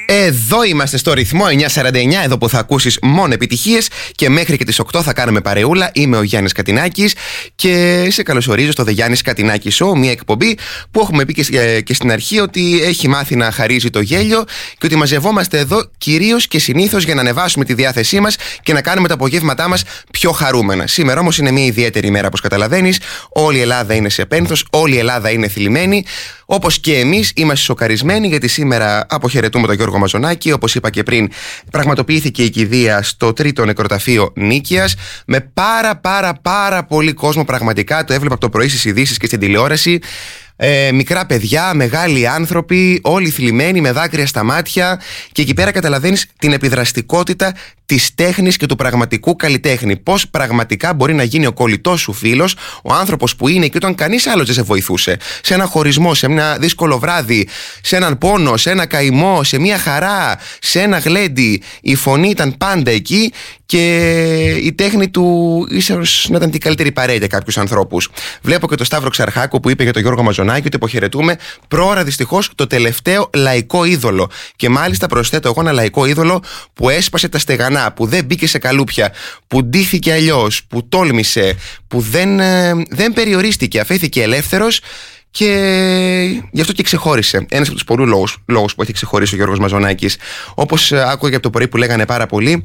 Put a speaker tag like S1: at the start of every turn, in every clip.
S1: Εδώ είμαστε στο ρυθμό 949, εδώ που θα ακούσεις μόνο επιτυχίες και μέχρι και τις 8 θα κάνουμε παρεούλα. Είμαι ο Γιάννης Κατινάκης και σε καλωσορίζω στο The Γιάννης Κατινάκη Show, μια εκπομπή που έχουμε πει και στην αρχή ότι έχει μάθει να χαρίζει το γέλιο και ότι μαζευόμαστε εδώ κυρίως και συνήθως για να ανεβάσουμε τη διάθεσή μας και να κάνουμε τα απογεύματά μας πιο χαρούμενα. Σήμερα όμως είναι μια ιδιαίτερη ημέρα, όπως καταλαβαίνεις. Όλη η Ελλάδα είναι σε πένθος, όλη η Ελλάδα είναι θλιμμένη. Όπως και εμείς είμαστε σοκαρισμένοι, γιατί σήμερα αποχαιρετούμε τον Γιώργο Μαζονάκη. Όπως είπα και πριν, πραγματοποιήθηκε η κηδεία στο τρίτο νεκροταφείο Νίκαιας με πάρα πολύ κόσμο. Πραγματικά το έβλεπα από το πρωί στις ειδήσεις και στην τηλεόραση. Μικρά παιδιά, μεγάλοι άνθρωποι, όλοι θλιμμένοι με δάκρυα στα μάτια, και εκεί πέρα καταλαβαίνεις την επιδραστικότητα της τέχνης και του πραγματικού καλλιτέχνη. Πώς πραγματικά μπορεί να γίνει ο κολλητός σου φίλος, ο άνθρωπος που είναι και όταν κανείς άλλος δεν σε βοηθούσε. Σε ένα χωρισμό, σε ένα δύσκολο βράδυ, σε έναν πόνο, σε ένα καημό, σε μια χαρά, σε ένα γλέντι. Η φωνή ήταν πάντα εκεί και η τέχνη του ίσως να ήταν την καλύτερη παρέα για κάποιους ανθρώπους. Βλέπω και το Σταύρο Ξαρχάκο που είπε για τον Γιώργο Μαζονάκη ότι αποχαιρετούμε πρόωρα δυστυχώς το τελευταίο λαϊκό είδωλο. Και μάλιστα προσθέτω εγώ ένα λαϊκό είδωλο που έσπασε τα στεγανά, που δεν μπήκε σε καλούπια, που ντύθηκε αλλιώς, που τόλμησε, που δεν περιορίστηκε, αφέθηκε ελεύθερος. Και γι' αυτό και ξεχώρισε. Ένας από τους πολλούς λόγους που έχει ξεχωρίσει ο Γιώργος Μαζονάκης. Όπως άκουγα και από το πρωί που λέγανε πάρα πολύ,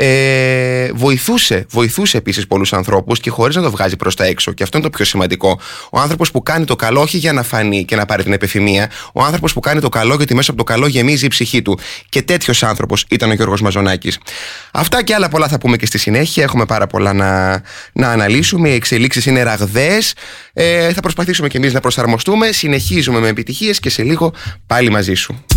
S1: βοηθούσε επίσης πολλούς ανθρώπους και χωρίς να το βγάζει προς τα έξω. Και αυτό είναι το πιο σημαντικό. Ο άνθρωπος που κάνει το καλό όχι για να φανεί και να πάρει την επιφημία. Ο άνθρωπος που κάνει το καλό γιατί μέσα από το καλό γεμίζει η ψυχή του. Και τέτοιος άνθρωπος ήταν ο Γιώργος Μαζονάκης. Αυτά και άλλα πολλά θα πούμε και στη συνέχεια. Έχουμε πάρα πολλά να αναλύσουμε. Οι εξελίξεις είναι ραγδαίες. Θα προσπαθήσουμε κι εμείς να προσαρμοστούμε. Συνεχίζουμε με επιτυχίες και σε λίγο πάλι μαζί σου.